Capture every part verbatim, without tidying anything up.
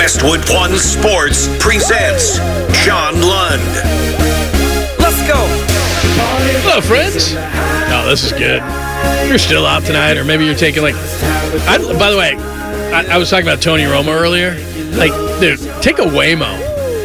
Westwood One Sports presents John Lund. Let's go. Hello, friends. No, this is good. You're still out tonight, or maybe you're taking like. I, by the way, I, I was talking about Tony Romo earlier. Like, dude, take a Waymo.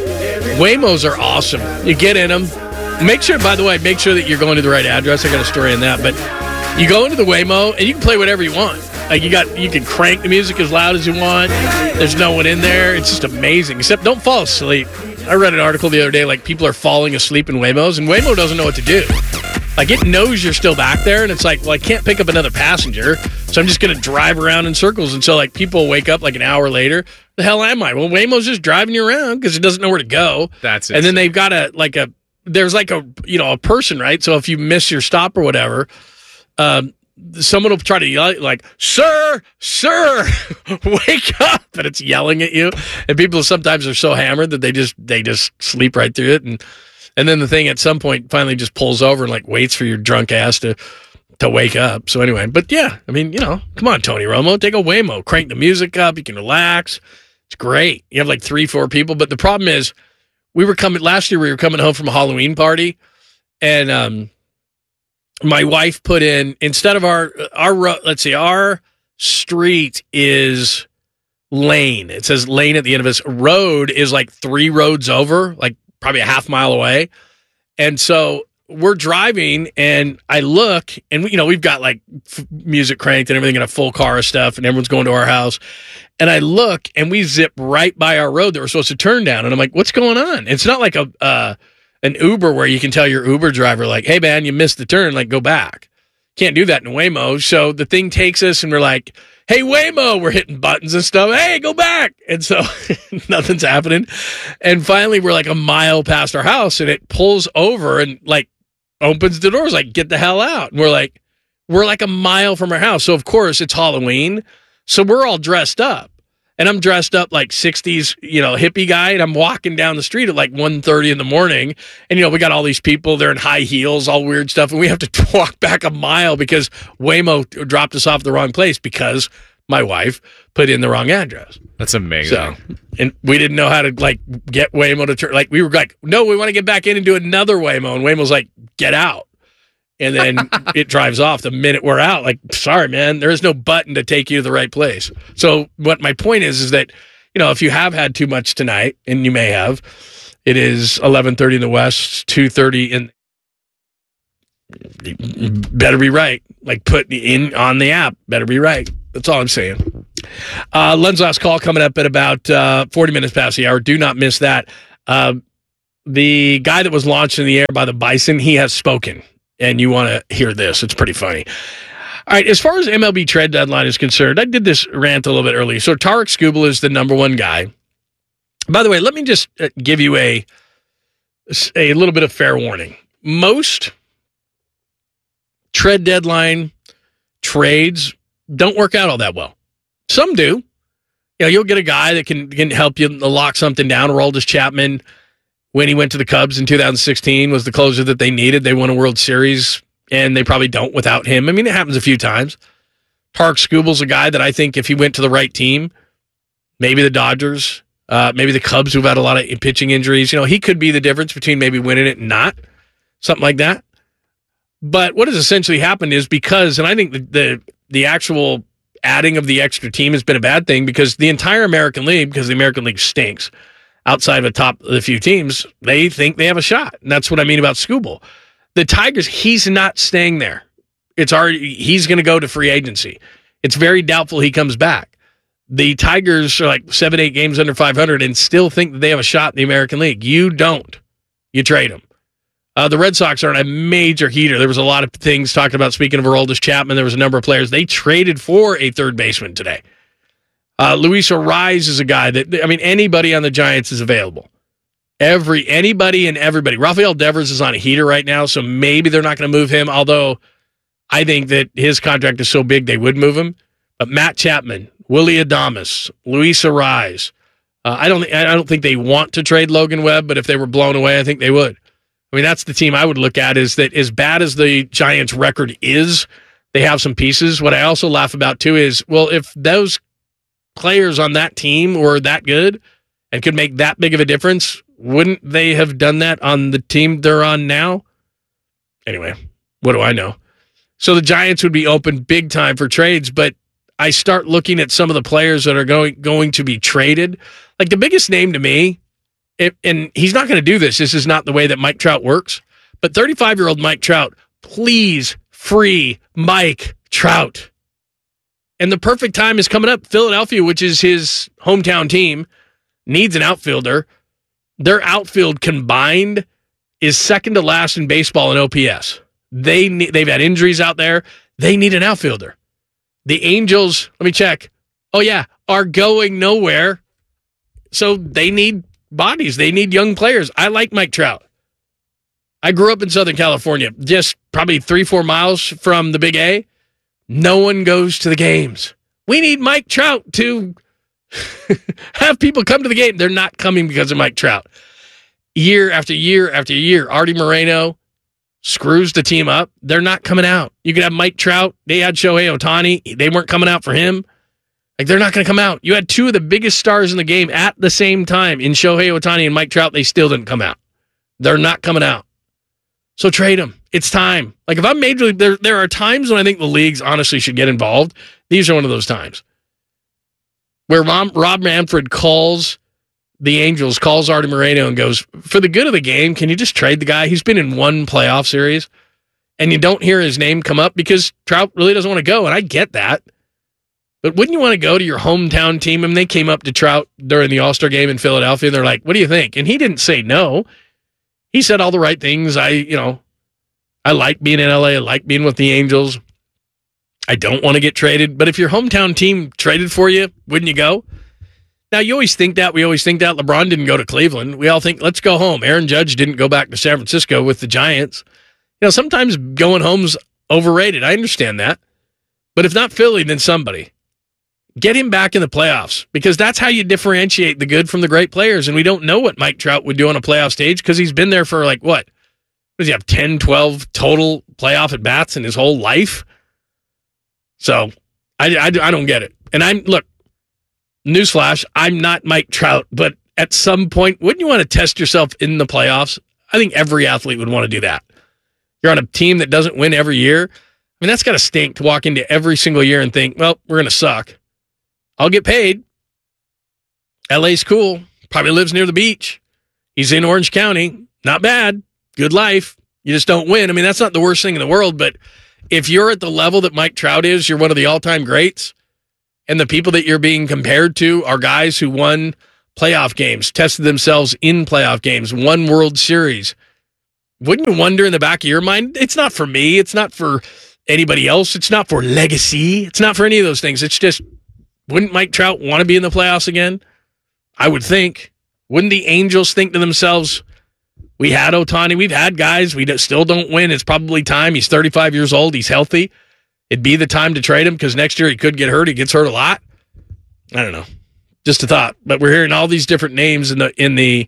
Waymos are awesome. You get in them. Make sure, by the way, make sure that you're going to the right address. I got a story on that, but you go into the Waymo and you can play whatever you want. Like you got, you can crank the music as loud as you want. There's no one in there. It's just amazing. Except don't fall asleep. I read an article the other day, like people are falling asleep in Waymos, and Waymo doesn't know what to do. Like it knows you're still back there, and it's like, well, I can't pick up another passenger, so I'm just going to drive around in circles until like people wake up like an hour later. The hell am I? Well, Waymo's just driving you around because it doesn't know where to go. That's it. And then they've got a like a there's like a you know a person, right? So if you miss your stop or whatever, um, someone will try to yell like, "Sir, sir, wake up!" and it's yelling at you. And people sometimes are so hammered that they just they just sleep right through it, and and then the thing at some point finally just pulls over and like waits for your drunk ass to to wake up. So anyway, but yeah, I mean, you know, come on, Tony Romo, take a Waymo, crank the music up, you can relax. It's great. You have like three, four people, but the problem is, we were coming last year. We were coming home from a Halloween party, and um, my wife put in instead of our our let's see, our street is lane. It says lane at the end of this. Road is like three roads over, like probably a half mile away, and so we're driving, and I look, and you know we've got like f- music cranked and everything in a full car of stuff, and everyone's going to our house. And I look, and we zip right by our road that we're supposed to turn down. And I'm like, what's going on? It's not like a uh, an Uber where you can tell your Uber driver, like, hey, man, you missed the turn. Like, go back. Can't do that in Waymo. So the thing takes us, and we're like, hey, Waymo, we're hitting buttons and stuff. Hey, go back. And so nothing's happening. And finally, we're like a mile past our house, and it pulls over and, like, opens the doors, like, get the hell out. And we're like, we're like a mile from our house. So, of course, it's Halloween. So we're all dressed up, and I'm dressed up like sixties, you know, hippie guy, and I'm walking down the street at like one thirty in the morning, and, you know, we got all these people, they're in high heels, all weird stuff, and we have to walk back a mile because Waymo dropped us off the wrong place because my wife put in the wrong address. That's amazing. So, and we didn't know how to, like, get Waymo to turn, like, we were like, no, we want to get back in and do another Waymo, and Waymo's like, get out. And then it drives off the minute we're out. Like, sorry, man, there is no button to take you to the right place. So what my point is, is that, you know, if you have had too much tonight, and you may have, it is eleven thirty in the West, two thirty in. Better be right. Like, put in on the app. Better be right. That's all I'm saying. Uh, Len's last call coming up at about uh, forty minutes past the hour. Do not miss that. Uh, the guy that was launched in the air by the Bison, he has spoken. And you want to hear this. It's pretty funny. All right, as far as M L B trade deadline is concerned, I did this rant a little bit earlier. So Tarik Skubal is the number one guy. By the way, let me just give you a, a little bit of fair warning. Most trade deadline trades don't work out all that well. Some do. You know, you'll get a guy that can, can help you lock something down. Aroldis Chapman, when he went to the Cubs in two thousand sixteen, was the closer that they needed. They won a World Series, and they probably don't without him. I mean, it happens a few times. Tarik Skubal's a guy that I think if he went to the right team, maybe the Dodgers, uh, maybe the Cubs, who've had a lot of pitching injuries, you know, he could be the difference between maybe winning it and not, something like that. But what has essentially happened is because, and I think the the, the actual adding of the extra team has been a bad thing because the entire American League, because the American League stinks, outside of the top of the few teams, they think they have a shot. And that's what I mean about Skubal. The Tigers, he's not staying there. It's already, he's going to go to free agency. It's very doubtful he comes back. The Tigers are like seven, eight games under five hundred and still think that they have a shot in the American League. You don't. You trade them. Uh, the Red Sox are in a major heater. There was a lot of things talking about, speaking of Aroldis Chapman, there was a number of players. They traded for a third baseman today. Uh, Luis Arraez is a guy that, I mean, anybody on the Giants is available. Every Anybody and everybody. Rafael Devers is on a heater right now, so maybe they're not going to move him, although I think that his contract is so big they would move him. But Matt Chapman, Willy Adames, Luis Arraez, uh, I don't I don't think they want to trade Logan Webb, but if they were blown away, I think they would. I mean, that's the team I would look at, is that as bad as the Giants' record is, they have some pieces. What I also laugh about, too, is, well, if those players on that team were that good, and could make that big of a difference, wouldn't they have done that on the team they're on now? Anyway, what do I know? So the Giants would be open big time for trades, but I start looking at some of the players that are going going to be traded. Like the biggest name to me, it, and he's not going to do this. This is not the way that Mike Trout works. But thirty-five-year-old Mike Trout, please free Mike Trout. And the perfect time is coming up. Philadelphia, which is his hometown team, needs an outfielder. Their outfield combined is second to last in baseball in O P S. They need, they've had injuries out there. They need an outfielder. The Angels, let me check. Oh, yeah, are going nowhere. So they need bodies. They need young players. I like Mike Trout. I grew up in Southern California, just probably three, four miles from the Big A. No one goes to the games. We need Mike Trout to have people come to the game. They're not coming because of Mike Trout. Year after year after year, Artie Moreno screws the team up. They're not coming out. You could have Mike Trout. They had Shohei Ohtani. They weren't coming out for him. Like, they're not going to come out. You had two of the biggest stars in the game at the same time in Shohei Ohtani and Mike Trout. They still didn't come out. They're not coming out. So trade them. It's time. Like, if I'm Major League, there, there are times when I think the leagues honestly should get involved. These are one of those times where Rob, Rob Manfred calls the Angels, calls Artie Moreno and goes, for the good of the game, can you just trade the guy? He's been in one playoff series, and you don't hear his name come up because Trout really doesn't want to go, and I get that. But wouldn't you want to go to your hometown team? I mean, they came up to Trout during the All-Star game in Philadelphia, and they're like, what do you think? And he didn't say no. He said all the right things. I, you know, I like being in L A. I like being with the Angels. I don't want to get traded. But if your hometown team traded for you, wouldn't you go? Now, you always think that. We always think that. LeBron didn't go to Cleveland. We all think, let's go home. Aaron Judge didn't go back to San Francisco with the Giants. You know, sometimes going home's overrated. I understand that. But if not Philly, then somebody. Get him back in the playoffs, because that's how you differentiate the good from the great players. And we don't know what Mike Trout would do on a playoff stage because he's been there for like, what? Does he have ten, twelve total playoff at-bats in his whole life? So I, I, I don't get it. And I'm, look, newsflash, I'm not Mike Trout, but at some point, wouldn't you want to test yourself in the playoffs? I think every athlete would want to do that. You're on a team that doesn't win every year. I mean, that's got to stink to walk into every single year and think, well, we're going to suck. I'll get paid. L A's cool. Probably lives near the beach. He's in Orange County. Not bad. Good life. You just don't win. I mean, that's not the worst thing in the world, but if you're at the level that Mike Trout is, you're one of the all-time greats, and the people that you're being compared to are guys who won playoff games, tested themselves in playoff games, won World Series. Wouldn't you wonder in the back of your mind, it's not for me, it's not for anybody else, it's not for legacy, it's not for any of those things. It's just, wouldn't Mike Trout want to be in the playoffs again? I would think. Wouldn't the Angels think to themselves, we had Ohtani, we've had guys, we still don't win, it's probably time, he's thirty-five years old, he's healthy. It'd be the time to trade him because next year he could get hurt. He gets hurt a lot. I don't know. Just a thought. But we're hearing all these different names in the in the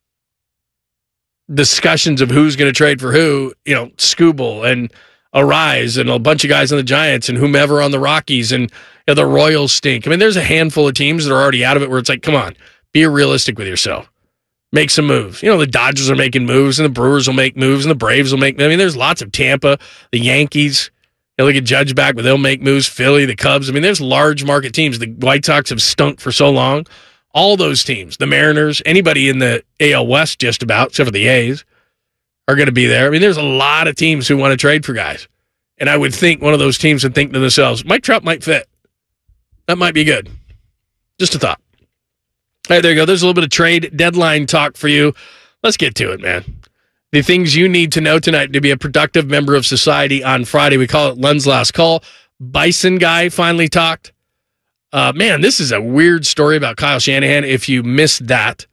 discussions of who's going to trade for who. You know, Skubal and Arise and a bunch of guys on the Giants and whomever on the Rockies and you know, the Royals stink. I mean, there's a handful of teams that are already out of it where it's like, come on, be realistic with yourself. Make some moves. You know, the Dodgers are making moves and the Brewers will make moves and the Braves will make. I mean, there's lots of Tampa, the Yankees. You know, look at Judge back, but they'll make moves. Philly, the Cubs. I mean, there's large market teams. The White Sox have stunk for so long. All those teams, the Mariners, anybody in the A L West just about, except for the A's, are going to be there. I mean, there's a lot of teams who want to trade for guys. And I would think one of those teams would think to themselves, Mike Trout might fit. That might be good. Just a thought. All right, there you go. There's a little bit of trade deadline talk for you. Let's get to it, man. The things you need to know tonight to be a productive member of society on Friday. We call it Len's Last Call. Bison guy finally talked. Uh, man, this is a weird story about Kyle Shanahan if you missed that.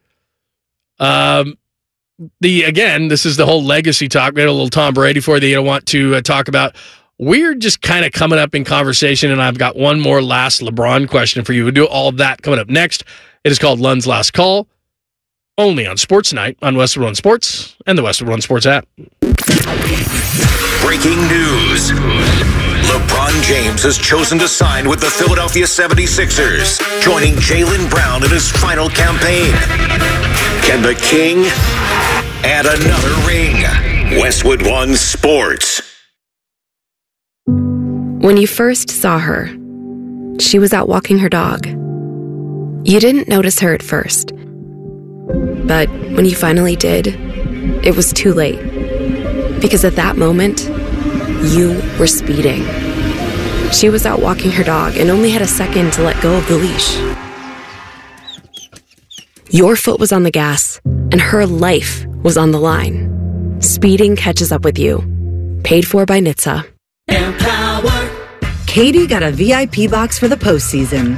Um, the Again, this is the whole legacy talk. We had a little Tom Brady for you that you don't want to uh, talk about. We're just kind of coming up in conversation, and I've got one more last LeBron question for you. We'll do all of that coming up next. It is called Len's Last Call. Only on Sports Night on Westwood One Sports and the Westwood One Sports app. Breaking news. LeBron James has chosen to sign with the Philadelphia seventy-sixers, joining Jaylen Brown in his final campaign. Can the King add another ring? Westwood One Sports. When you first saw her, she was out walking her dog. You didn't notice her at first. But when you finally did, it was too late. Because at that moment, you were speeding. She was out walking her dog and only had a second to let go of the leash. Your foot was on the gas, and her life was on the line. Speeding catches up with you. Paid for by N H T S A. Empower. Katie got a V I P box for the postseason.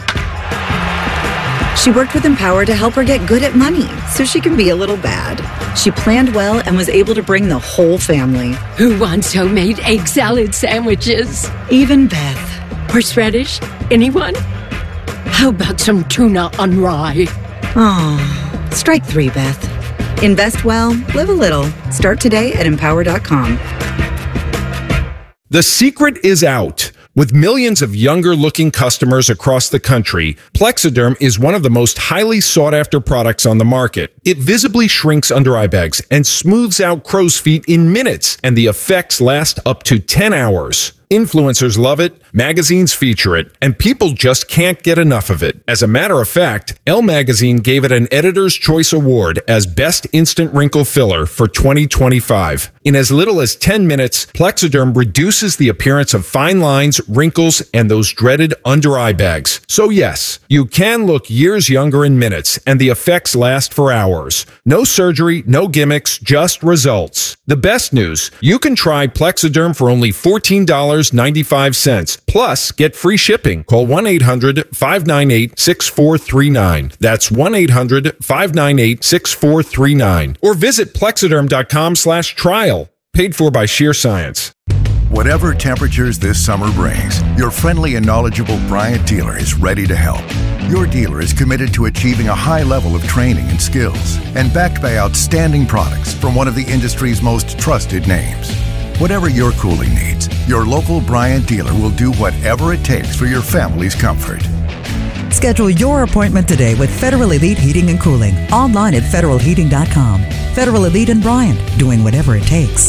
She worked with Empower to help her get good at money, so she can be a little bad. She planned well and was able to bring the whole family. Who wants homemade egg salad sandwiches? Even Beth. Horseradish? Anyone? How about some tuna on rye? Oh, strike three, Beth. Invest well, live a little. Start today at empower dot com. The secret is out. With millions of younger-looking customers across the country, Plexiderm is one of the most highly sought-after products on the market. It visibly shrinks under-eye bags and smooths out crow's feet in minutes, and the effects last up to ten hours. Influencers love it, magazines feature it, and people just can't get enough of it. As a matter of fact, Elle Magazine gave it an Editor's Choice Award as Best Instant Wrinkle Filler for twenty twenty-five. In as little as ten minutes, Plexiderm reduces the appearance of fine lines, wrinkles, and those dreaded under-eye bags. So yes, you can look years younger in minutes, and the effects last for hours. No surgery, no gimmicks, just results. The best news, you can try Plexiderm for only fourteen dollars and ninety-five cents. Plus, get free shipping. Call one eight hundred, five nine eight, six four three nine. That's one eight hundred, five nine eight, six four three nine. Or visit plexiderm.com slash trial. Paid for by Sheer Science. Whatever temperatures this summer brings, your friendly and knowledgeable Bryant dealer is ready to help. Your dealer is committed to achieving a high level of training and skills and backed by outstanding products from one of the industry's most trusted names. Whatever your cooling needs, your local Bryant dealer will do whatever it takes for your family's comfort. Schedule your appointment today with Federal Elite Heating and Cooling. Online at federal heating dot com. Federal Elite and Bryant, doing whatever it takes.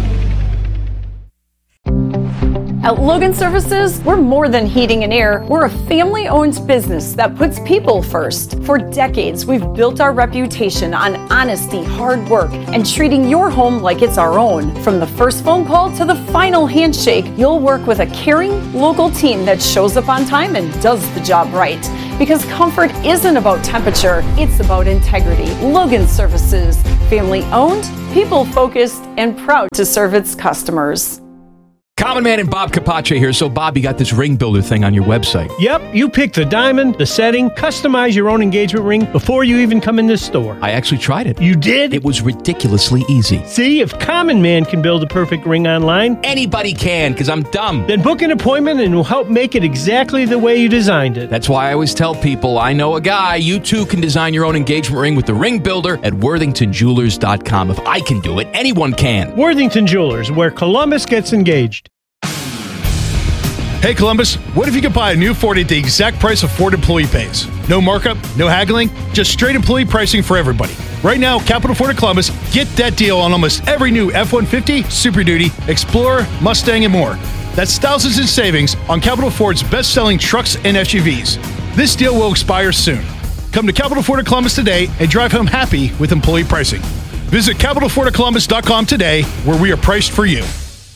At Logan Services, we're more than heating and air. We're a family-owned business that puts people first. For decades, we've built our reputation on honesty, hard work, and treating your home like it's our own. From the first phone call to the final handshake, you'll work with a caring, local team that shows up on time and does the job right. Because comfort isn't about temperature, it's about integrity. Logan Services, family-owned, people-focused, and proud to serve its customers. Common Man and Bob Capace here. So, Bob, you got this ring builder thing on your website. Yep, you pick the diamond, the setting, customize your own engagement ring before you even come in this store. I actually tried it. You did? It was ridiculously easy. See, if Common Man can build a perfect ring online, anybody can, because I'm dumb. Then book an appointment and we'll help make it exactly the way you designed it. That's why I always tell people, I know a guy. You too can design your own engagement ring with the ring builder at worthington jewelers dot com. If I can do it, anyone can. Worthington Jewelers, where Columbus gets engaged. Hey Columbus, what if you could buy a new Ford at the exact price a Ford employee pays? No markup, no haggling, just straight employee pricing for everybody. Right now, Capital Ford of Columbus, get that deal on almost every new F one fifty, Super Duty, Explorer, Mustang, and more. That's thousands in savings on Capital Ford's best-selling trucks and S U Vs. This deal will expire soon. Come to Capital Ford of Columbus today and drive home happy with employee pricing. Visit capital ford of columbus dot com today, where we are priced for you.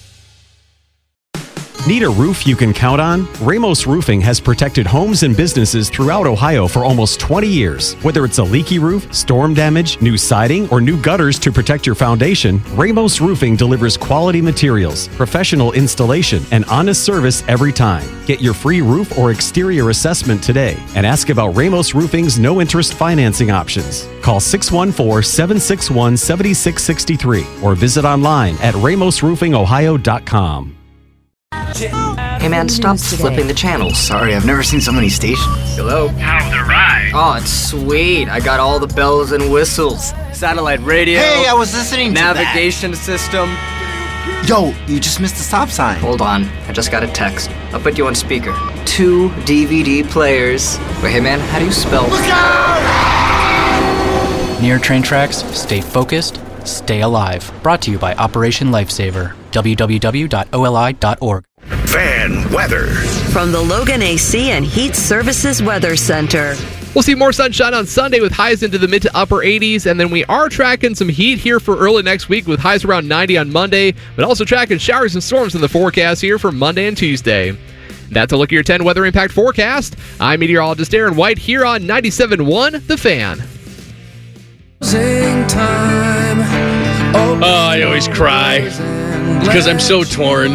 Need a roof you can count on? Ramos Roofing has protected homes and businesses throughout Ohio for almost twenty years. Whether it's a leaky roof, storm damage, new siding, or new gutters to protect your foundation, Ramos Roofing delivers quality materials, professional installation, and honest service every time. Get your free roof or exterior assessment today and ask about Ramos Roofing's no-interest financing options. Call six one four, seven six one, seven six six three or visit online at ramos roofing ohio dot com. Hey man, stop flipping the channels. Sorry, I've never seen so many stations. Hello? How's the ride? Oh, it's sweet. I got all the bells and whistles. Satellite radio. Hey, I was listening to navigation that. system. Yo, you just missed the stop sign. Hold on, I just got a text. I'll put you on speaker. Two D V D players. Wait, hey man, how do you spell? Look out! Near train tracks, stay focused, stay alive. Brought to you by Operation Lifesaver. w w w dot o l i dot org. Fan weather. From the Logan A C and Heat Services Weather Center. We'll see more sunshine on Sunday with highs into the mid to upper eighties, and then we are tracking some heat here for early next week with highs around ninety on Monday, but also tracking showers and storms in the forecast here for Monday and Tuesday. That's a look at your ten Weather Impact forecast. I'm meteorologist Aaron White here on ninety-seven point one The Fan. Oh, I always cry because I'm so torn.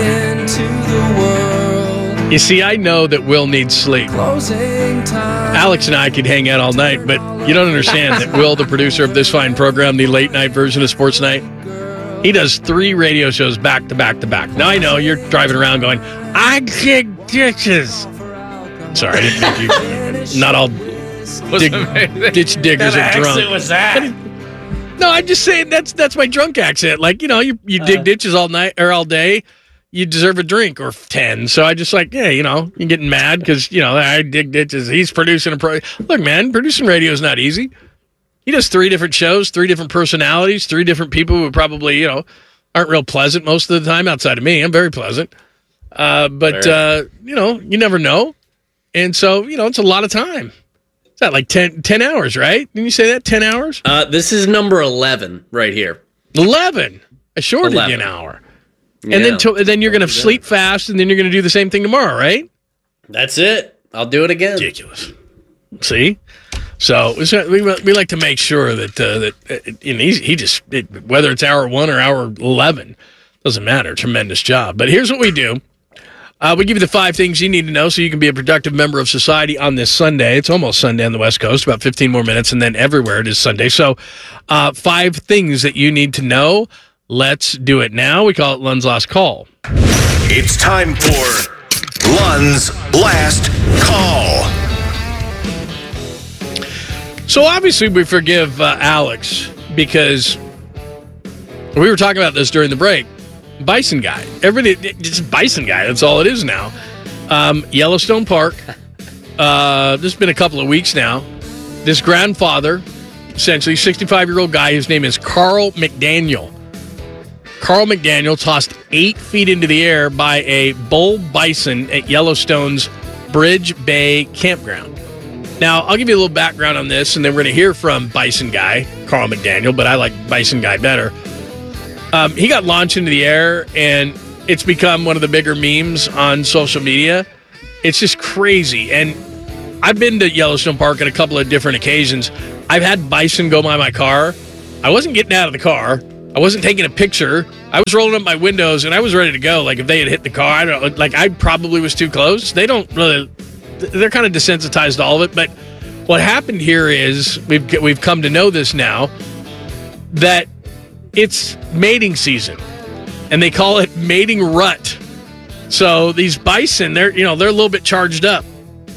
You see, I know that Will needs sleep. Alex and I could hang out all night, but you don't understand that Will, the producer of this fine program, the late night version of Sports Night, he does three radio shows back to back to back. Now, I know you're driving around going, I dig ditches. Sorry, I didn't think you. Not all dig, ditch diggers are drunk. What was that? No, I'm just saying that's that's my drunk accent. Like, you know, you, you dig uh, ditches all night or all day. You deserve a drink or ten. So I just like, yeah, you know, you're getting mad because, you know, I dig ditches. He's producing a pro. Look, man, producing radio is not easy. He does three different shows, three different personalities, three different people who probably, you know, aren't real pleasant most of the time outside of me. I'm very pleasant. Uh, but, uh, you know, you never know. And so, you know, it's a lot of time. It's not like ten, ten hours, right? Didn't you say that? ten hours? Uh, this is number eleven right here. eleven? I shorted eleven. You an hour. Yeah. And then to, then you're going to sleep fast, and then you're going to do the same thing tomorrow, right? That's it. I'll do it again. Ridiculous. See? So we we like to make sure that uh, that uh, you know, he, he just it, whether it's hour one or hour eleven doesn't matter. Tremendous job. But here's what we do: uh, we give you the five things you need to know so you can be a productive member of society on this Sunday. It's almost Sunday on the West Coast, about fifteen more minutes, and then everywhere it is Sunday. So, uh, five things that you need to know. Let's do it now. We call it Lund's Last Call. It's time for Lund's Last Call. So obviously we forgive uh, Alex because we were talking about this during the break. Bison guy. Everybody, just bison guy. That's all it is now. Um, Yellowstone Park. Uh, this has been a couple of weeks now. This grandfather, essentially sixty-five-year-old guy, his name is Carl McDaniel. Carl McDaniel tossed eight feet into the air by a bull bison at Yellowstone's Bridge Bay campground. Now, I'll give you a little background on this, and then we're going to hear from Bison Guy, Carl McDaniel, but I like Bison Guy better. Um, he got launched into the air, and it's become one of the bigger memes on social media. It's just crazy. And I've been to Yellowstone Park on a couple of different occasions. I've had bison go by my car. I wasn't getting out of the car. I wasn't taking a picture. I was rolling up my windows, and I was ready to go. Like, if they had hit the car, I don't like I probably was too close. They don't really... They're kind of desensitized to all of it, but what happened here is we've we've come to know this now that it's mating season, and they call it mating rut. So these bison, they're you know they're a little bit charged up,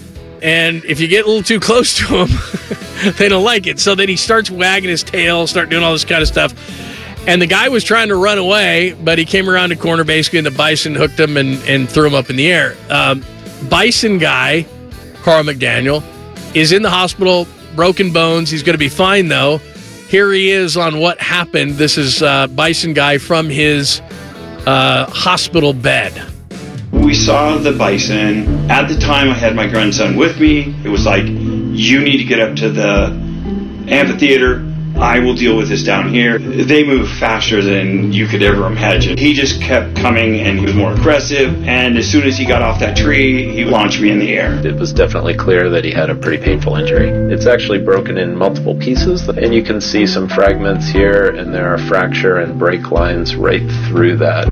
and if you get a little too close to them, they don't like it. So then he starts wagging his tail, start doing all this kind of stuff, and the guy was trying to run away, but he came around the corner basically, and the bison hooked him and and threw him up in the air. Um, Bison guy, Carl McDaniel, is in the hospital, broken bones. He's going to be fine, though. Here he is on what happened. This is uh, Bison guy from his uh, hospital bed. We saw the bison. At the time, I had my grandson with me. It was like, you need to get up to the amphitheater. I will deal with this down here. They move faster than you could ever imagine. He just kept coming, and he was more aggressive, and as soon as he got off that tree, he launched me in the air. It was definitely clear that he had a pretty painful injury. It's actually broken in multiple pieces, and you can see some fragments here, and there are fracture and break lines right through that.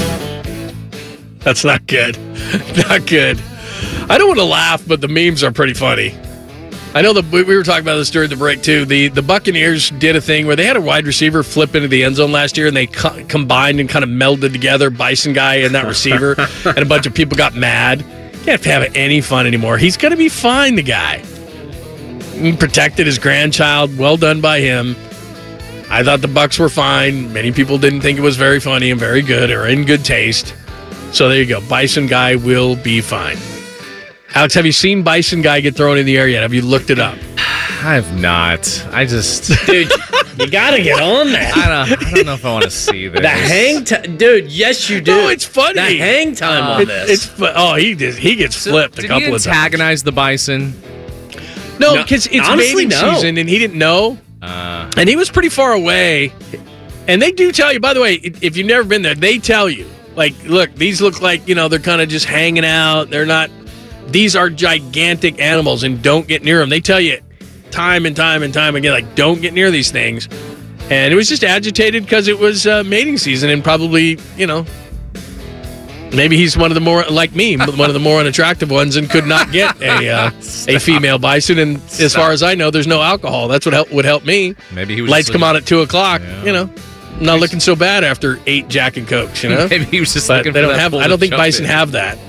That's not good. Not good. I don't want to laugh, but the memes are pretty funny. I know that we were talking about this during the break, too. The the Buccaneers did a thing where they had a wide receiver flip into the end zone last year, and they co- combined and kind of melded together Bison guy and that receiver, and a bunch of people got mad. Can't have any fun anymore. He's going to be fine, the guy. He protected his grandchild. Well done by him. I thought the Bucks were fine. Many people didn't think it was very funny and very good or in good taste. So there you go. Bison Guy will be fine. Alex, have you seen Bison Guy get thrown in the air yet? Have you looked it up? I have not. I just... Dude, you gotta get on that. I don't, I don't know if I want to see this. The hang time. Dude, yes, you do. No, it's funny. The hang time Uh, on It- this. It's fu- Oh, he, just, he gets So, flipped a did couple he of times. antagonize the Bison? No, No, because it's honestly, mating no. season and he didn't know. Uh, And he was pretty far away. And they do tell you, by the way, if you've never been there, they tell you, like, look, these look like, you know, they're kind of just hanging out. They're not, these are gigantic animals and don't get near them. They tell you time and time and time again, like, don't get near these things. And it was just agitated because it was uh, mating season and probably, you know, maybe he's one of the more, like me, one of the more unattractive ones and could not get a uh, a female bison. And as far as I know, there's no alcohol. That's what help, would help me. maybe he was Lights just come looking- on at two o'clock. Yeah. You know, I'm not looking so bad after eight Jack and Cokes. You know, Maybe he was just but looking they for don't that have. bull I to don't think jump bison in. have that.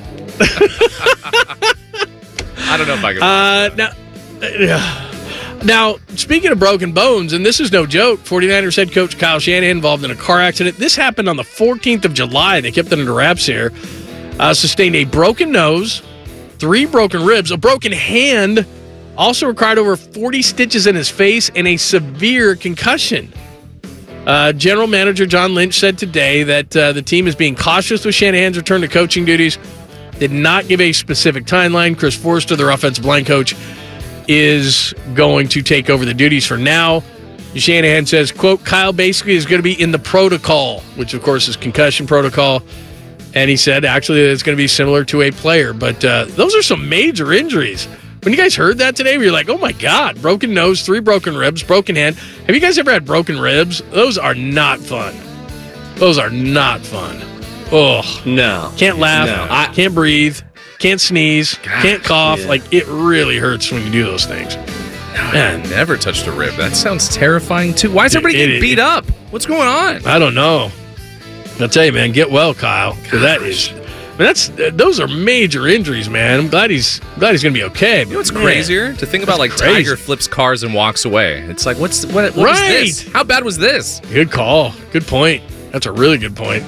I don't know if I can. Uh, now, uh, now, speaking of broken bones, and this is no joke, 49ers head coach Kyle Shanahan involved in a car accident. This happened on the fourteenth of July. They kept it under wraps here. Uh, sustained a broken nose, three broken ribs, a broken hand, also required over forty stitches in his face, and a severe concussion. Uh, General Manager John Lynch said today that uh, the team is being cautious with Shanahan's return to coaching duties. Did not give a specific timeline. Chris Forrester, their offensive line coach, is going to take over the duties for now. Shanahan says, quote, Kyle basically is going to be in the protocol, which of course is concussion protocol. And he said, actually, it's going to be similar to a player. But uh, those are some major injuries. When you guys heard that today, you're like, oh my God, broken nose, three broken ribs, broken hand. Have you guys ever had broken ribs? Those are not fun. Those are not fun. Oh, no. Can't laugh. No. I, Can't breathe. Can't sneeze. Can't cough. yeah. Like, it really hurts when you do those things. Man, never touched a rib. That sounds terrifying too. Why is everybody It- getting it- beat up? What's going on? I don't know. I'll tell you, man, get well, Kyle. 'Cause that is, I mean, that's uh, those are major injuries, man. I'm glad he's glad he's gonna be okay. You know what's crazier? To think about like crazy. Tiger flips cars and walks away. It's like, what's what, what Right. was this? How bad was this? Good call. Good point. That's a really good point.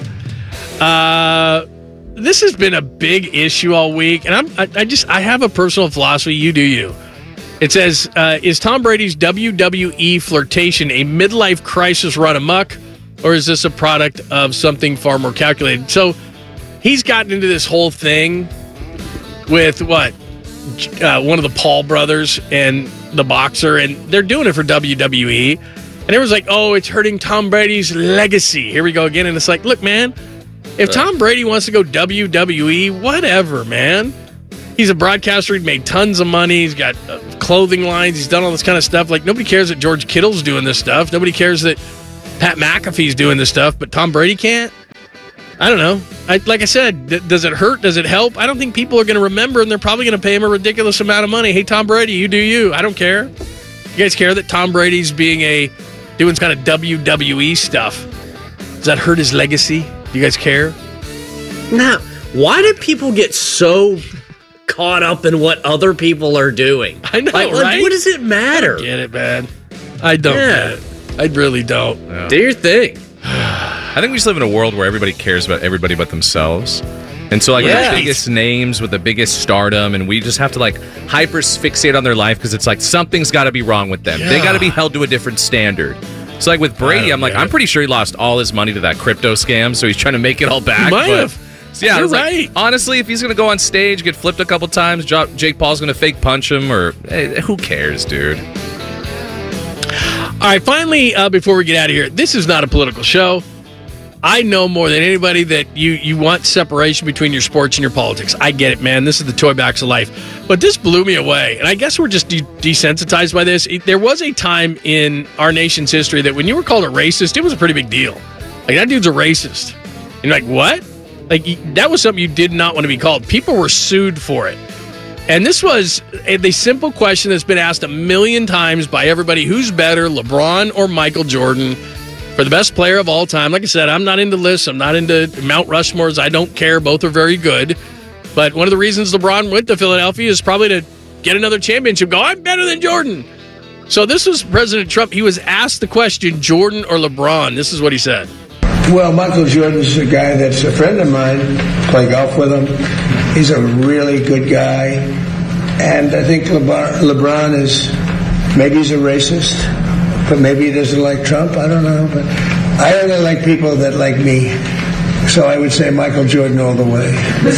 Uh, this has been a big issue all week, and I'm I, I just I have a personal philosophy. You do you. It says, uh, is Tom Brady's W W E flirtation a midlife crisis run amok, or is this a product of something far more calculated? So he's gotten into this whole thing with what? Uh, one of the Paul brothers and the boxer, and they're doing it for W W E. And everyone's like, oh, it's hurting Tom Brady's legacy. Here we go again. And it's like, look, man, if Tom Brady wants to go W W E, whatever, man. He's a broadcaster. He's made tons of money. He's got uh, clothing lines. He's done all this kind of stuff. Like, nobody cares that George Kittle's doing this stuff. Nobody cares that Pat McAfee's doing this stuff, but Tom Brady can't. I don't know. I, like I said, th- does it hurt? Does it help? I don't think people are going to remember, and they're probably going to pay him a ridiculous amount of money. Hey, Tom Brady, you do you. I don't care. You guys care that Tom Brady's being a doing kind of W W E stuff? Does that hurt his legacy? Do you guys care? now, why do people get so caught up in what other people are doing? I know, like, like, right? what does it matter? I get it, man. I don't Yeah. get it. I really don't. Yeah. Do your thing. I think we just live in a world where everybody cares about everybody but themselves. And so, like, Yeah. the biggest names with the biggest stardom, and we just have to, like, hyper fixate on their life because it's like something's got to be wrong with them. They Yeah. got to be held to a different standard. So, like, with Brady, don't I'm like, get I'm it. pretty sure he lost all his money to that crypto scam, so he's trying to make it all back. might but- have. So, yeah, I You're was like, right. honestly, if he's going to go on stage, get flipped a couple times, drop, Jake Paul's going to fake punch him, or hey, who cares, dude? All right, finally, uh, before we get out of here, this is not a political show. I know more than anybody that you you want separation between your sports and your politics. I get it, man. This is the toy box of life. But this blew me away. And I guess we're just de- desensitized by this. It, there was a time in our nation's history that when you were called a racist, it was a pretty big deal. Like, that dude's a racist. And you're like, what? Like, you, that was something you did not want to be called. People were sued for it. And this was a, the simple question that's been asked a million times by everybody. Who's better, LeBron or Michael Jordan, for the best player of all time? Like I said, I'm not into lists. I'm not into Mount Rushmores. I don't care. Both are very good. But one of the reasons LeBron went to Philadelphia is probably to get another championship. Go, I'm better than Jordan. So this was President Trump. He was asked the question, Jordan or LeBron. This is what he said. Well, Michael Jordan's a guy that's a friend of mine. Play golf with him. He's a really good guy. And I think LeBron, LeBron is, maybe he's a racist, but maybe he doesn't like Trump. I don't know. But I only like people that like me. So I would say Michael Jordan all the way.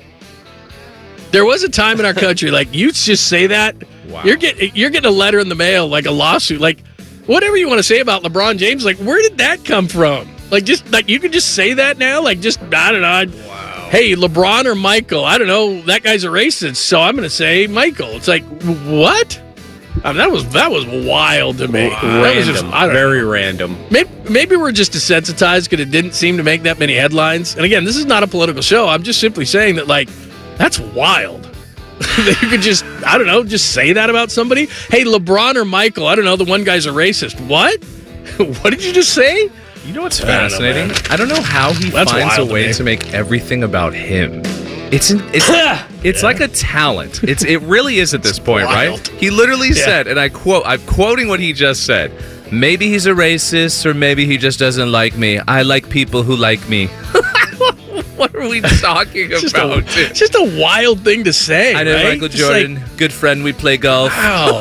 There was a time in our country, like, you just say that, wow. you're getting you're getting a letter in the mail, like a lawsuit, like whatever you want to say about LeBron James, like where did that come from? Like just like you can just say that now, like just I don't know. Wow. Hey, LeBron or Michael? I don't know. That guy's a racist, so I'm going to say Michael. It's like what? I mean, that was that was wild to me. Wow. That was just, Random, I don't very know. random. Maybe, maybe we're just desensitized because it didn't seem to make that many headlines. And again, this is not a political show. I'm just simply saying that, like, that's wild. That you could just, I don't know, just say that about somebody. Hey, LeBron or Michael? I don't know. The one guy's a racist. What? What did you just say? You know what's fascinating? I don't know, I don't know how he That's finds a wild to way me. to make everything about him. It's an, it's it's Yeah. like a talent. It's it really is at this point, wild. right? He literally Yeah. said, and I quote, I'm quoting what he just said. Maybe he's a racist, or maybe he just doesn't like me. I like people who like me. What are we talking It's just, about? a, it's just a wild thing to say. I know right? Michael Just like, Jordan, good friend. We play golf. wow.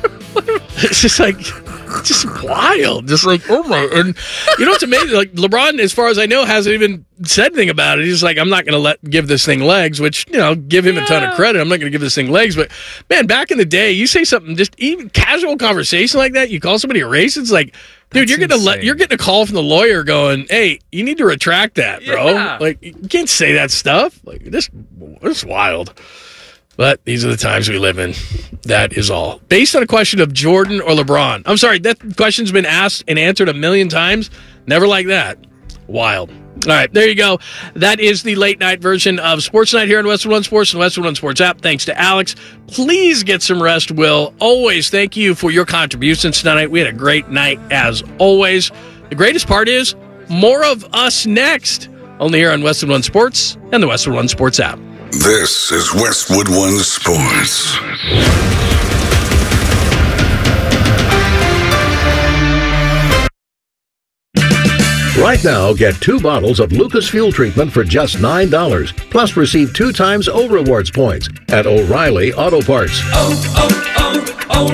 It's just like, just wild. Just like, oh my. And you know what's amazing? Like, LeBron, as far as I know, hasn't even said anything about it. He's like, I'm not going to let give this thing legs, which, you know, give him a ton of credit. I'm not going to give this thing legs. But, man, back in the day, you say something, just even casual conversation like that, you call somebody a racist, it's like, dude, That's you're getting a le- insane. you're getting a call from the lawyer going, "Hey, you need to retract that, bro. Yeah. Like, you can't say that stuff. Like, this, this is wild." But these are the times we live in. That is all. Based on a question of Jordan or LeBron. I'm sorry, that question's been asked and answered a million times. Never like that. Wild. All right, there you go. That is the late night version of Sports Night here on Westwood One Sports and Westwood One Sports app. Thanks to Alex. Please get some rest, Will. Always thank you for your contributions tonight. We had a great night as always. The greatest part is more of us next. Only here on Westwood One Sports and the Westwood One Sports app. This is Westwood One Sports. Right now, get two bottles of Lucas Fuel Treatment for just nine dollars. Plus, receive two times O Rewards points at O'Reilly Auto Parts. Oh,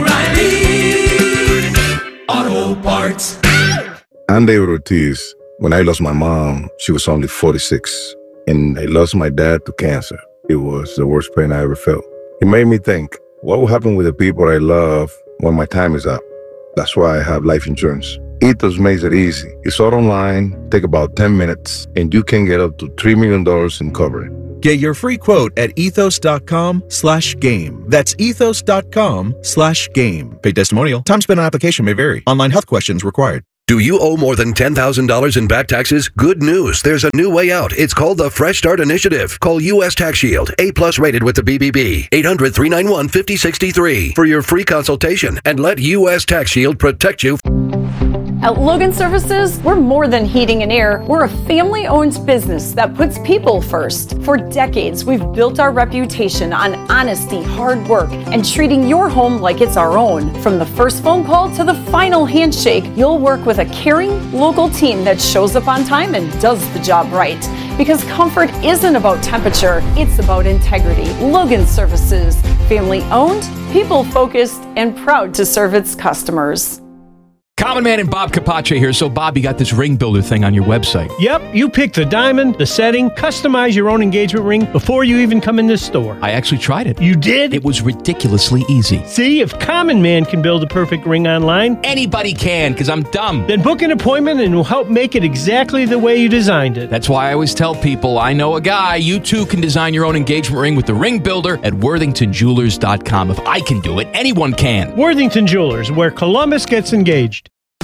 oh, oh, O'Reilly Auto Parts. I'm David Ortiz. When I lost my mom, she was only forty-six. And I lost my dad to cancer. It was the worst pain I ever felt. It made me think, what will happen with the people I love when my time is up? That's why I have life insurance. Ethos makes it easy. It's all online, take about ten minutes, and you can get up to three million dollars in coverage. Get your free quote at ethos.com slash game. That's ethos.com slash game. Paid testimonial. Time spent on application may vary. Online health questions required. Do you owe more than ten thousand dollars in back taxes? Good news. There's a new way out. It's called the Fresh Start Initiative. Call U S Tax Shield, A plus rated with the B B B. eight hundred, three nine one, five oh six three for your free consultation and let U S Tax Shield protect you. At Logan Services, we're more than heating and air. We're a family-owned business that puts people first. For decades, we've built our reputation on honesty, hard work, and treating your home like it's our own. From the first phone call to the final handshake, you'll work with a caring, local team that shows up on time and does the job right. Because comfort isn't about temperature, it's about integrity. Logan Services, family-owned, people-focused, and proud to serve its customers. Common Man and Bob Capace here. So, Bob, you got this ring builder thing on your website. Yep, you pick the diamond, the setting, customize your own engagement ring before you even come in this store. I actually tried it. You did? It was ridiculously easy. See, if Common Man can build a perfect ring online, anybody can, because I'm dumb. Then book an appointment and we'll help make it exactly the way you designed it. That's why I always tell people, I know a guy. You too can design your own engagement ring with the ring builder at worthington jewelers dot com. If I can do it, anyone can. Worthington Jewelers, where Columbus gets engaged.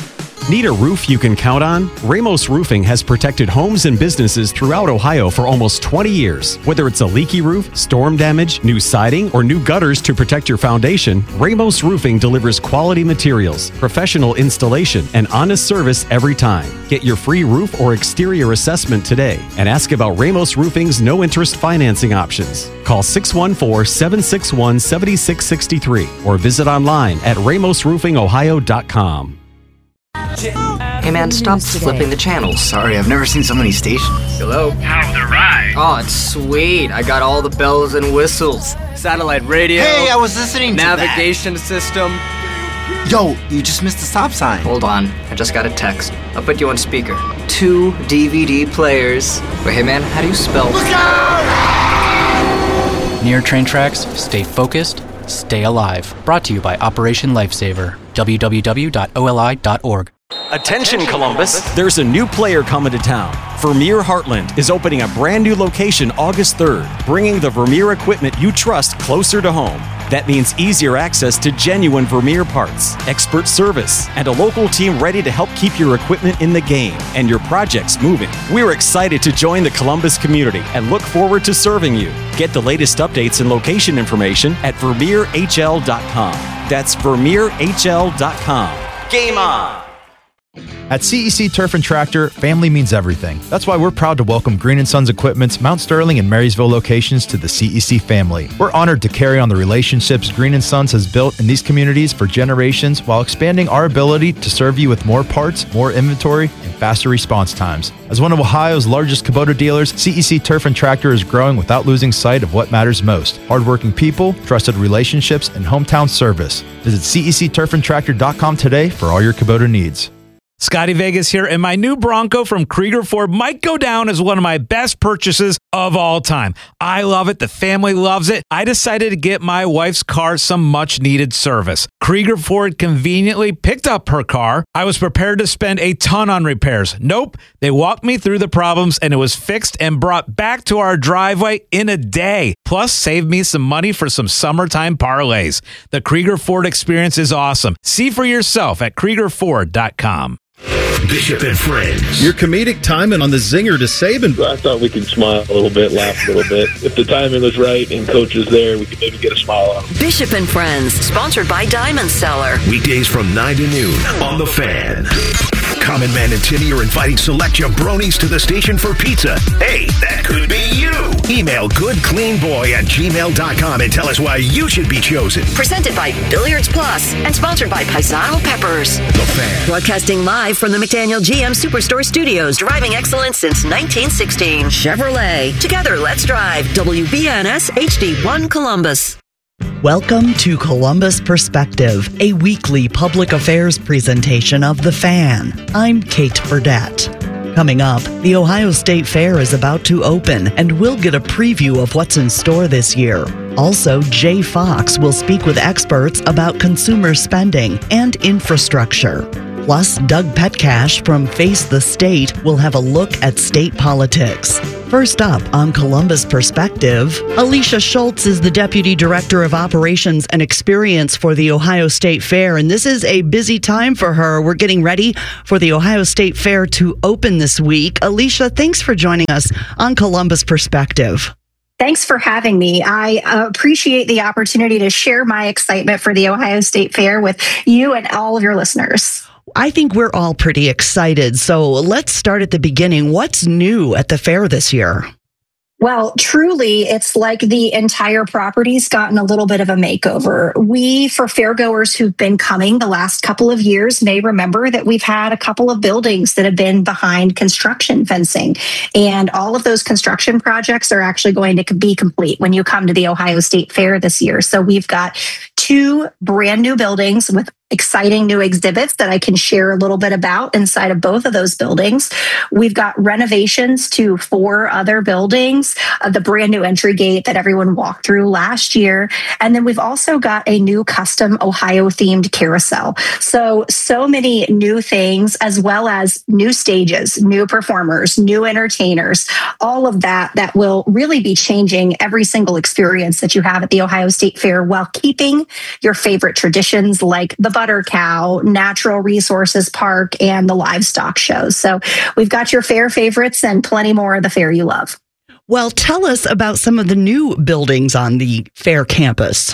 Need a roof you can count on? Ramos Roofing has protected homes and businesses throughout Ohio for almost twenty years. Whether it's a leaky roof, storm damage, new siding, or new gutters to protect your foundation, Ramos Roofing delivers quality materials, professional installation, and honest service every time. Get your free roof or exterior assessment today and ask about Ramos Roofing's no-interest financing options. Call six one four, seven six one, seven six six three or visit online at ramos roofing ohio dot com. Hey man, stop flipping the channels. Sorry, I've never seen so many stations. Hello? How's the ride? Oh, it's sweet. I got all the bells and whistles. Satellite radio. Hey, I was listening to navigation system. Yo, you just missed the stop sign. Hold on, I just got a text. I'll put you on speaker. Two D V D players. Wait, hey man, how do you spell? Look out! Near train tracks, stay focused, stay alive. Brought to you by Operation Lifesaver. w w w dot o l i dot org. Attention Columbus, there's a new player coming to town. Vermeer Heartland is opening a brand new location August third, bringing the Vermeer equipment you trust closer to home. That means easier access to genuine Vermeer parts, expert service, and a local team ready to help keep your equipment in the game and your projects moving. We're excited to join the Columbus community and look forward to serving you. Get the latest updates and location information at vermeer h l dot com. That's vermeer h l dot com. Game on! At C E C Turf and Tractor, family means everything. That's why we're proud to welcome Green and Sons Equipment's Mount Sterling and Marysville locations to the C E C family. We're honored to carry on the relationships Green and Sons has built in these communities for generations while expanding our ability to serve you with more parts, more inventory, and faster response times. As one of Ohio's largest Kubota dealers, C E C Turf and Tractor is growing without losing sight of what matters most: hardworking people, trusted relationships, and hometown service. Visit C E C turf and tractor dot com today for all your Kubota needs. Scotty Vegas here, and my new Bronco from Krieger Ford might go down as one of my best purchases of all time. I love it. The family loves it. I decided to get my wife's car some much-needed service. Krieger Ford conveniently picked up her car. I was prepared to spend a ton on repairs. Nope. They walked me through the problems, and it was fixed and brought back to our driveway in a day. Plus, saved me some money for some summertime parlays. The Krieger Ford experience is awesome. See for yourself at krieger ford dot com. Bishop and Friends. Your comedic timing on the zinger to Saban. I thought we could smile a little bit, laugh a little bit. If the timing was right and coach was there, we could maybe get a smile out. Bishop and Friends, sponsored by Diamond Seller. Weekdays from nine to noon on The Fan. Common Man and Timmy are inviting select jabronis to the station for pizza. Hey, that could be you. Email goodcleanboy at gmail dot com and tell us why you should be chosen. Presented by Billiards Plus and sponsored by Paisano Peppers. The Fan. Broadcasting live from the McDaniel G M Superstore Studios. Driving excellence since nineteen sixteen. Chevrolet. Together, let's drive. W B N S H D one Columbus. Welcome to Columbus Perspective, a weekly public affairs presentation of The Fan. I'm Kate Burdett. Coming up, the Ohio State Fair is about to open, and we'll get a preview of what's in store this year. Also, Jay Fox will speak with experts about consumer spending and infrastructure. Plus, Doug Petcash from Face the State will have a look at state politics. First up on Columbus Perspective, Alicia Schultz is the Deputy Director of Operations and Experience for the Ohio State Fair, and this is a busy time for her. We're getting ready for the Ohio State Fair to open this week. Alicia, thanks for joining us on Columbus Perspective. Thanks for having me. I uh, appreciate the opportunity to share my excitement for the Ohio State Fair with you and all of your listeners. I think we're all pretty excited. So let's start at the beginning. What's new at the fair this year? Well, truly, it's like the entire property's gotten a little bit of a makeover. We, for fairgoers who've been coming the last couple of years, may remember that we've had a couple of buildings that have been behind construction fencing. And all of those construction projects are actually going to be complete when you come to the Ohio State Fair this year. So we've got two brand new buildings with exciting new exhibits that I can share a little bit about inside of both of those buildings. We've got renovations to four other buildings, uh, the brand new entry gate that everyone walked through last year. And then we've also got a new custom Ohio themed carousel. So, so many new things, as well as new stages, new performers, new entertainers, all of that, that will really be changing every single experience that you have at the Ohio State Fair while keeping your favorite traditions like the Butter Cow, Natural Resources Park, and the livestock shows. So we've got your fair favorites and plenty more of the fair you love. Well, tell us about some of the new buildings on the fair campus.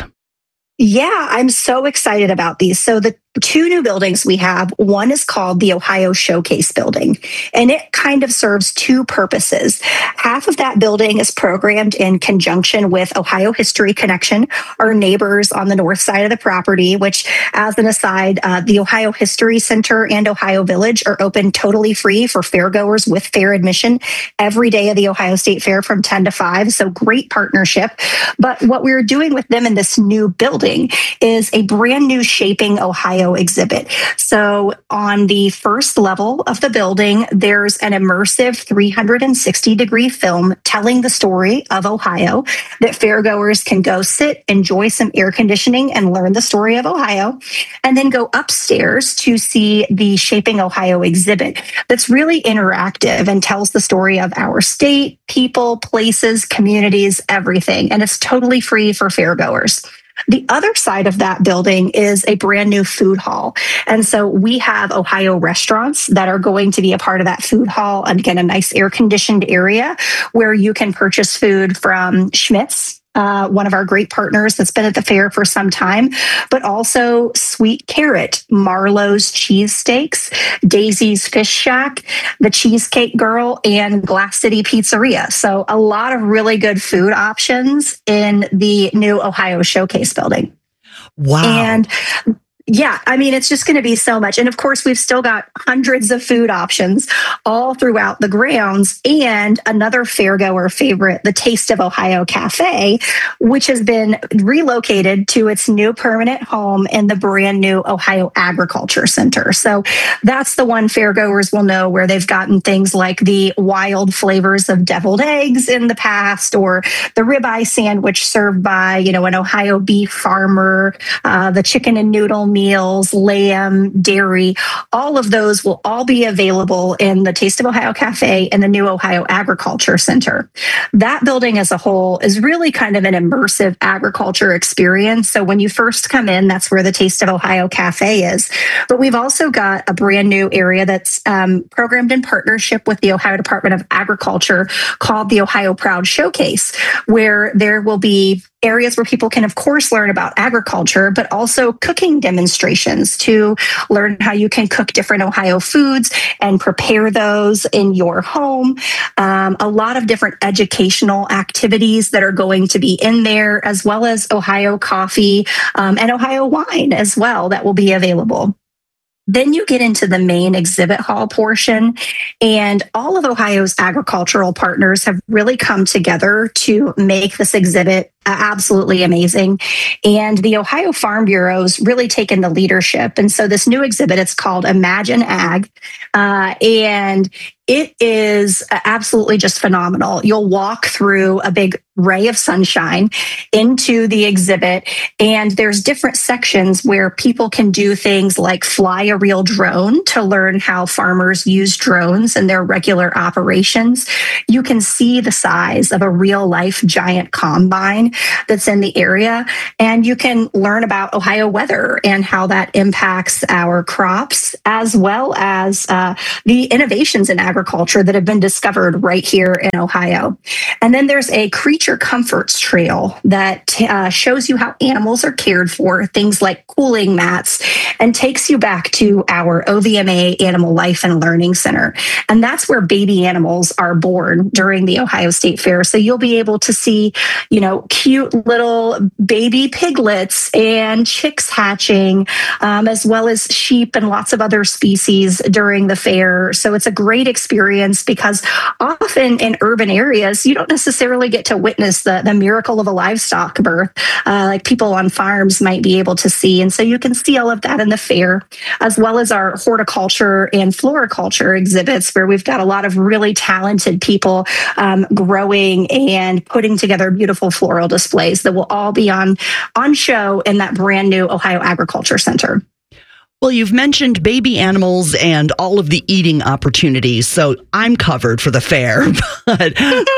Yeah, I'm so excited about these. So the two new buildings we have, one is called the Ohio Showcase Building, and it kind of serves two purposes. Half of that building is programmed in conjunction with Ohio History Connection, our neighbors on the north side of the property, which, as an aside, uh, the Ohio History Center and Ohio Village are open totally free for fairgoers with fair admission every day of the Ohio State Fair from ten to five. So great partnership. But what we're doing with them in this new building is a brand new Shaping Ohio exhibit. So on the first level of the building, there's an immersive three hundred sixty degree film telling the story of Ohio that fairgoers can go sit, enjoy some air conditioning, and learn the story of Ohio, and then go upstairs to see the Shaping Ohio exhibit that's really interactive and tells the story of our state, people, places, communities, everything. And it's totally free for fairgoers. The other side of that building is a brand new food hall. And so we have Ohio restaurants that are going to be a part of that food hall. And again, a nice air conditioned area where you can purchase food from Schmitz, Uh, one of our great partners that's been at the fair for some time, but also Sweet Carrot, Marlowe's Cheesesteaks, Daisy's Fish Shack, The Cheesecake Girl, and Glass City Pizzeria. So a lot of really good food options in the new Ohio Showcase building. Wow. And yeah, I mean, it's just going to be so much. And of course, we've still got hundreds of food options all throughout the grounds. And another fairgoer favorite, the Taste of Ohio Cafe, which has been relocated to its new permanent home in the brand new Ohio Agriculture Center. So that's the one fairgoers will know, where they've gotten things like the wild flavors of deviled eggs in the past, or the ribeye sandwich served by, you know, an Ohio beef farmer, uh, the chicken and noodle meals, lamb, dairy. All of those will all be available in the Taste of Ohio Cafe and the new Ohio Agriculture Center. That building as a whole is really kind of an immersive agriculture experience. So when you first come in, that's where the Taste of Ohio Cafe is. But we've also got a brand new area that's um, programmed in partnership with the Ohio Department of Agriculture called the Ohio Proud Showcase, where there will be areas where people can, of course, learn about agriculture, but also cooking demonstrations to learn how you can cook different Ohio foods and prepare those in your home. Um, a lot of different educational activities that are going to be in there, as well as Ohio coffee um, and Ohio wine as well that will be available. Then you get into the main exhibit hall portion, and all of Ohio's agricultural partners have really come together to make this exhibit absolutely amazing. And the Ohio Farm Bureau's really taken the leadership. And so this new exhibit, it's called Imagine Ag, uh, and it is absolutely just phenomenal. You'll walk through a big ray of sunshine into the exhibit, and there's different sections where people can do things like fly a real drone to learn how farmers use drones in their regular operations. You can see the size of a real life giant combine that's in the area, and you can learn about Ohio weather and how that impacts our crops, as well as uh, the innovations in agriculture that have been discovered right here in Ohio. And then there's a creature comforts trail that uh, shows you how animals are cared for, things like cooling mats, and takes you back to our O V M A Animal Life and Learning Center. And that's where baby animals are born during the Ohio State Fair. So you'll be able to see, you know, cute little baby piglets and chicks hatching, um, as well as sheep and lots of other species during the fair. So it's a great experience, because often in urban areas, you don't necessarily get to witness the, the miracle of a livestock birth, uh, like people on farms might be able to see. And so you can see all of that in the fair, as well as our horticulture and floriculture exhibits, where we've got a lot of really talented people um, growing and putting together beautiful floral displays that will all be on, on show in that brand new Ohio Agriculture Center. Well, you've mentioned baby animals and all of the eating opportunities, so I'm covered for the fair, but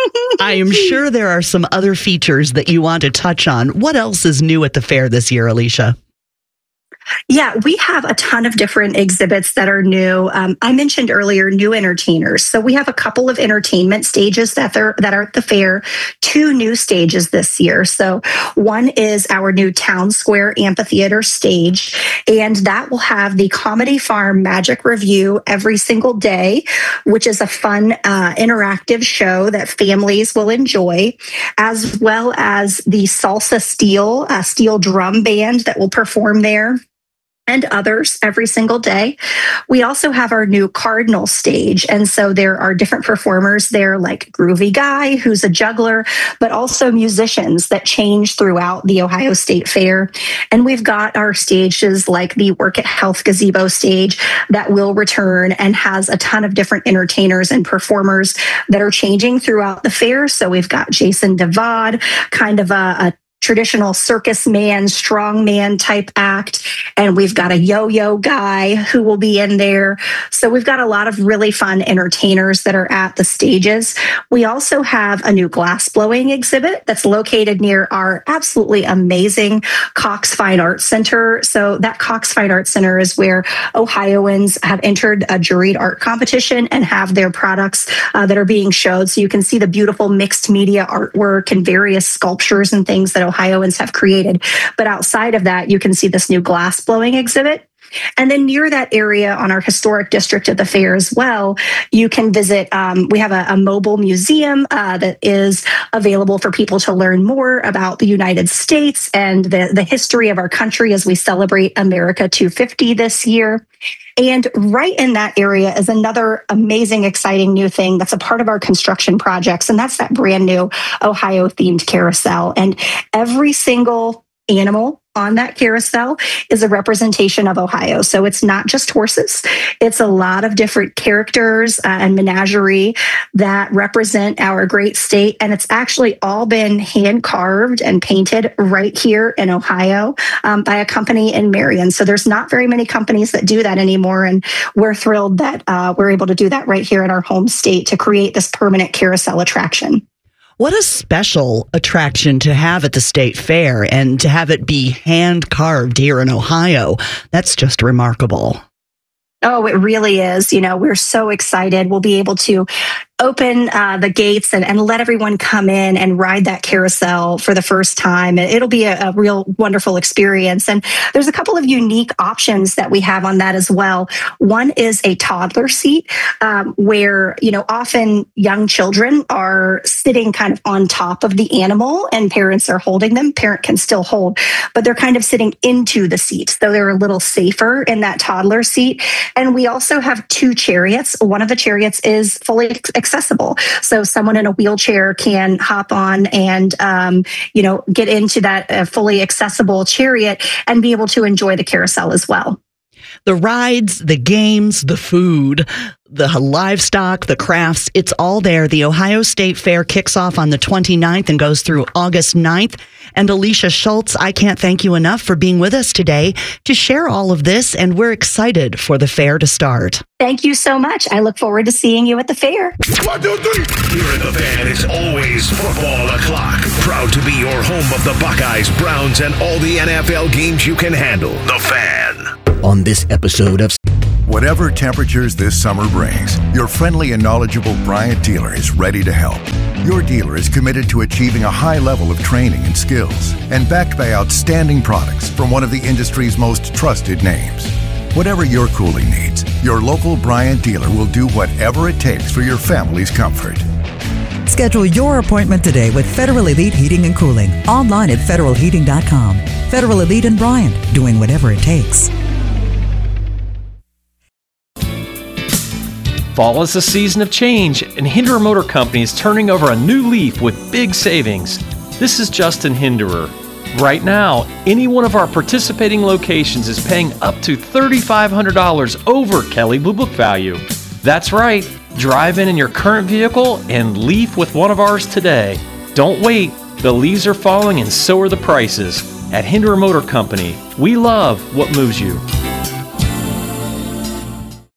I am sure there are some other features that you want to touch on. What else is new at the fair this year, Alicia? Yeah, we have a ton of different exhibits that are new. Um, I mentioned earlier new entertainers. So we have a couple of entertainment stages that are that are at the fair, two new stages this year. So one is our new Town Square Amphitheater stage, and that will have the Comedy Farm Magic Review every single day, which is a fun uh, interactive show that families will enjoy, as well as the Salsa Steel, uh, steel drum band that will perform there, and others every single day. We also have our new Cardinal stage. And so there are different performers there like Groovy Guy, who's a juggler, but also musicians that change throughout the Ohio State Fair. And we've got our stages like the Work at Health Gazebo stage that will return and has a ton of different entertainers and performers that are changing throughout the fair. So we've got Jason DeVod, kind of a, a traditional circus man, strong man type act. And we've got a yo-yo guy who will be in there. So we've got a lot of really fun entertainers that are at the stages. We also have a new glass blowing exhibit that's located near our absolutely amazing Cox Fine Arts Center. So that Cox Fine Arts Center is where Ohioans have entered a juried art competition and have their products uh, that are being showed. So you can see the beautiful mixed media artwork and various sculptures and things that Ohioans have created. But outside of that, you can see this new glass blowing exhibit. And then near that area on our historic district at the fair as well, you can visit, um, we have a, a mobile museum uh, that is available for people to learn more about the United States and the, the history of our country as we celebrate America two fifty this year. And right in that area is another amazing, exciting new thing that's a part of our construction projects. And that's that brand new Ohio themed carousel. And every single animal on that carousel is a representation of Ohio. So it's not just horses. It's a lot of different characters uh, and menagerie that represent our great state. And it's actually all been hand carved and painted right here in Ohio um, by a company in Marion. So there's not very many companies that do that anymore. And we're thrilled that uh, we're able to do that right here in our home state to create this permanent carousel attraction. What a special attraction to have at the state fair, and to have it be hand carved here in Ohio. That's just remarkable. Oh, it really is. You know, we're so excited. We'll be able to open uh, the gates and, and let everyone come in and ride that carousel for the first time. It'll be a, a real wonderful experience. And there's a couple of unique options that we have on that as well. One is a toddler seat um, where, you know, often young children are sitting kind of on top of the animal and parents are holding them. Parent can still hold, but they're kind of sitting into the seat. So they're a little safer in that toddler seat. And we also have two chariots. One of the chariots is fully accessible. So someone in a wheelchair can hop on and, um, you know, get into that uh, fully accessible chariot and be able to enjoy the carousel as well. The rides, the games, the food, the livestock, the crafts, it's all there. The Ohio State Fair kicks off on the twenty-ninth and goes through August ninth. And Alicia Schultz, I can't thank you enough for being with us today to share all of this, and we're excited for the fair to start. Thank you so much. I look forward to seeing you at the fair. One, two, three. Here at the Fan, it's always football o'clock. Proud to be your home of the Buckeyes, Browns, and all the N F L games you can handle. The Fan. On this episode of Whatever temperatures this summer brings, your friendly and knowledgeable Bryant dealer is ready to help. Your dealer is committed to achieving a high level of training and skills, and backed by outstanding products from one of the industry's most trusted names. Whatever your cooling needs, your local Bryant dealer will do whatever it takes for your family's comfort. Schedule your appointment today with Federal Elite Heating and Cooling, online at federal heating dot com. Federal Elite and Bryant, doing whatever it takes. Fall is a season of change, and Hinderer Motor Company is turning over a new leaf with big savings. This is Justin Hinderer. Right now, any one of our participating locations is paying up to three thousand five hundred dollars over Kelley Blue Book value. That's right. Drive in in your current vehicle and leaf with one of ours today. Don't wait. The leaves are falling and so are the prices. At Hinderer Motor Company, we love what moves you.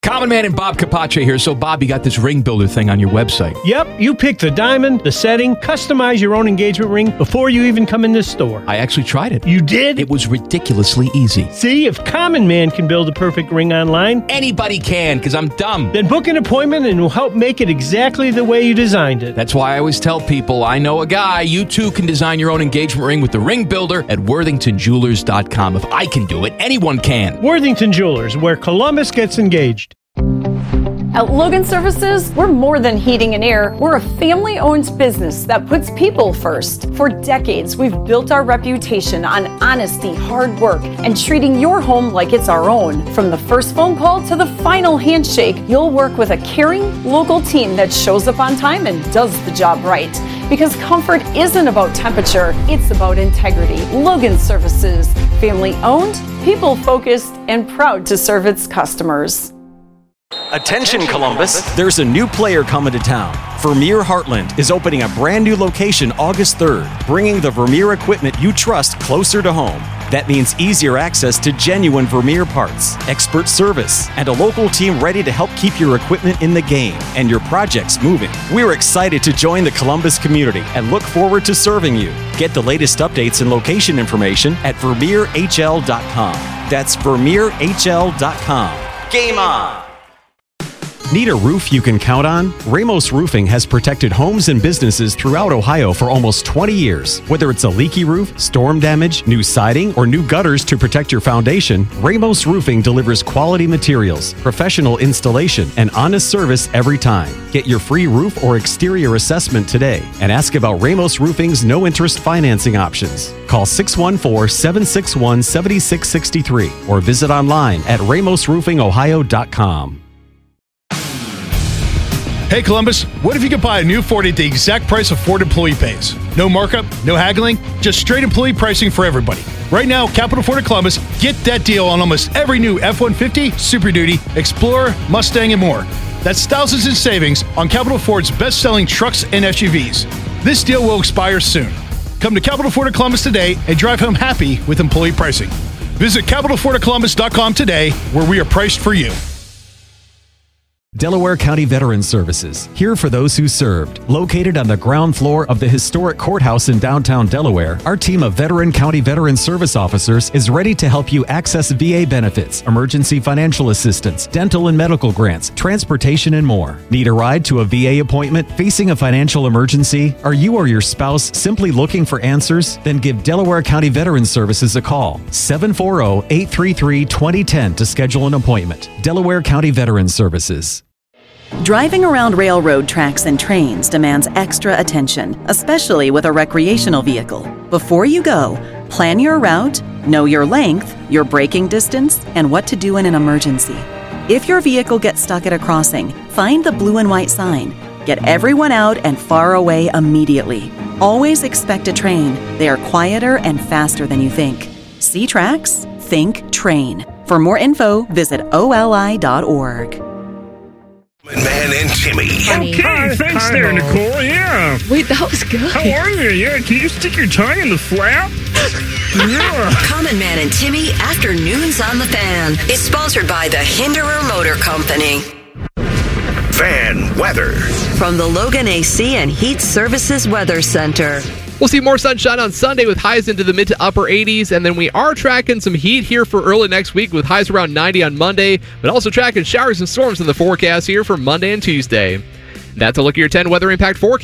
Common Man and Bob Capace here. So, Bob, you got this ring builder thing on your website. Yep, you pick the diamond, the setting, customize your own engagement ring before you even come in this store. I actually tried it. You did? It was ridiculously easy. See, if Common Man can build a perfect ring online, anybody can, because I'm dumb. Then book an appointment and we'll help make it exactly the way you designed it. That's why I always tell people, I know a guy. You too can design your own engagement ring with the ring builder at worthington jewelers dot com. If I can do it, anyone can. Worthington Jewelers, where Columbus gets engaged. At Logan Services, we're more than heating and air. We're a family-owned business that puts people first. For decades, we've built our reputation on honesty, hard work, and treating your home like it's our own. From the first phone call to the final handshake, you'll work with a caring, local team that shows up on time and does the job right. Because comfort isn't about temperature, it's about integrity. Logan Services, family-owned, people-focused, and proud to serve its customers. Attention Columbus, there's a new player coming to town. Vermeer Heartland is opening a brand new location August third, bringing the Vermeer equipment you trust closer to home. That means easier access to genuine Vermeer parts, expert service, and a local team ready to help keep your equipment in the game and your projects moving. We're excited to join the Columbus community and look forward to serving you. Get the latest updates and location information at vermeer h l dot com. That's vermeer h l dot com. Game on! Need a roof you can count on? Ramos Roofing has protected homes and businesses throughout Ohio for almost twenty years. Whether it's a leaky roof, storm damage, new siding, or new gutters to protect your foundation, Ramos Roofing delivers quality materials, professional installation, and honest service every time. Get your free roof or exterior assessment today and ask about Ramos Roofing's no-interest financing options. Call six one four, seven six one, seven six six three or visit online at ramos roofing ohio dot com. Hey Columbus, what if you could buy a new Ford at the exact price a Ford employee pays? No markup, no haggling, just straight employee pricing for everybody. Right now, Capital Ford of Columbus, get that deal on almost every new F one fifty, Super Duty, Explorer, Mustang, and more. That's thousands in savings on Capital Ford's best-selling trucks and S U Vs. This deal will expire soon. Come to Capital Ford of Columbus today and drive home happy with employee pricing. Visit capital ford of columbus dot com today, where we are priced for you. Delaware County Veterans Services, here for those who served. Located on the ground floor of the historic courthouse in downtown Delaware, our team of Veteran County Veterans Service officers is ready to help you access V A benefits, emergency financial assistance, dental and medical grants, transportation, and more. Need a ride to a V A appointment? Facing a financial emergency? Are you or your spouse simply looking for answers? Then give Delaware County Veterans Services a call. seven four zero, eight three three, two zero one zero to schedule an appointment. Delaware County Veterans Services. Driving around railroad tracks and trains demands extra attention, especially with a recreational vehicle. Before you go, plan your route, know your length, your braking distance, and what to do in an emergency. If your vehicle gets stuck at a crossing, find the blue and white sign. Get everyone out and far away immediately. Always expect a train. They are quieter and faster than you think. See tracks? Think train. For more info, visit O L I dot org. Man and Timmy. Okay, thanks there, Nicole. Yeah. Wait, that was good. How are you? Yeah, can you stick your tongue in the flap? Yeah. Common Man and Timmy Afternoons on the Fan is sponsored by the Hinderer Motor Company. Fan weather. From the Logan A C and Heat Services Weather Center. We'll see more sunshine on Sunday with highs into the mid to upper eighties, and then we are tracking some heat here for early next week with highs around ninety on Monday, but also tracking showers and storms in the forecast here for Monday and Tuesday. That's a look at your ten weather impact forecast.